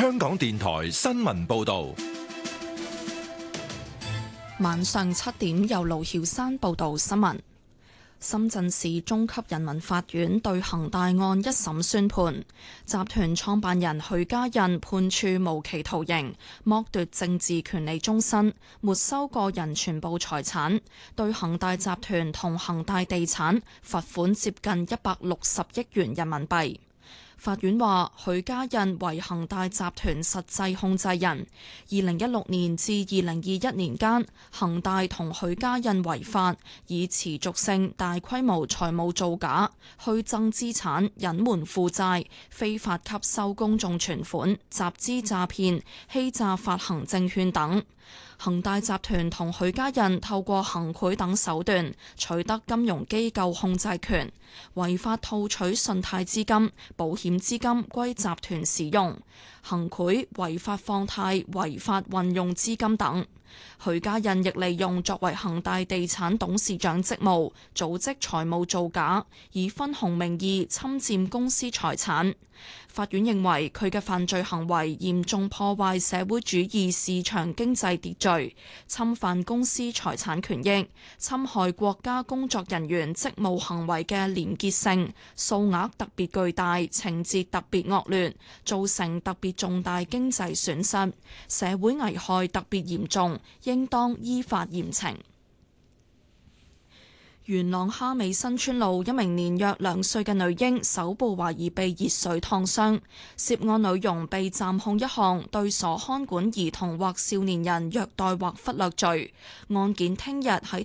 香港電台新聞報道。 晚上7點，由盧曉山報道新聞。深圳市中級人民法院對恒大案一審宣判，集團創辦人許家印判處無期徒刑，剝奪政治權利終身，沒收個人全部財產，對恒大集團同恒大地產罰款接近160億元人民幣。法院話，許家印為恒大集團實際控制人。2016年至2021年間，恒大同許家印違法，以持續性大規模財務造假、虛增資產、隱瞞負債、非法吸收公眾存款、集資詐騙、欺詐發行證券等。恒大集團同許家印透過行賄等手段取得金融機構控制權，違法套取信貸資金、保險資金歸集團使用，行賄、違法放貸、違法運用資金等。許家印亦利用作為恒大地產董事長職務，組織財務造假，以分紅名義侵佔公司財產。法院認為佢嘅犯罪行為嚴重破壞社會主義市場經濟秩序，侵犯公司財產權益，侵害國家工作人員職務行為嘅廉潔性，數額特別巨大，情節特別惡劣，造成特別重大經濟損失，社會危害特別嚴重，應當依法嚴懲。元朗蝦尾新村路一名年約2歲嘅女嬰手部懷疑被熱水燙傷，涉案女傭被暫控一項對所看管兒童或少年人虐待或忽略罪。案件聽日喺